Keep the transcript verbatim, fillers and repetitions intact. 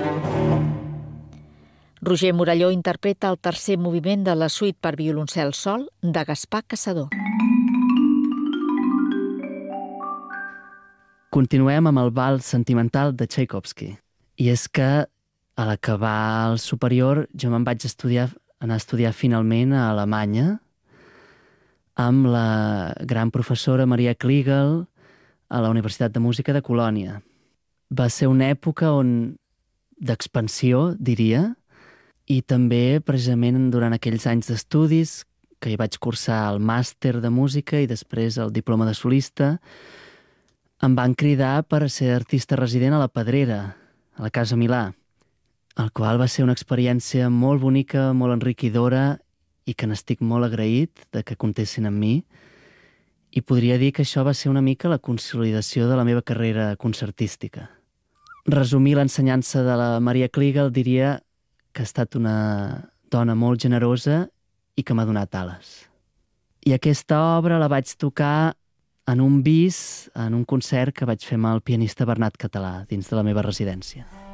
Roger Morelló interpreta el tercer moviment de la suite per violoncel sol de Gaspar Cassadó. Continuem amb el vals sentimental de Tchaikovsky. I és que a l'acabar el superior jo me'n vaig estudiar, anar a estudiar finalment a Alemanya amb la gran professora Maria Kliegel a la Universitat de Música de Colònia. Va ser una època on d'expansió, diria, i també precisament durant aquells anys d'estudis que hi vaig cursar el màster de música i després el diploma de solista, em van cridar per ser artista resident a la Pedrera, a la Casa Milà, el qual va ser una experiència molt bonica, molt enriquidora i que n'estic molt agraït de que comptessin amb mi. I podria dir que això va ser una mica la consolidació de la meva carrera concertística. Resumir l'ensenyança de la Maria Kliegel diria que ha estat una dona molt generosa i que m'ha donat ales. I aquesta obra la vaig tocar en un bis, en un concert que vaig fer amb el pianista Bernat Català, dins de la meva residència.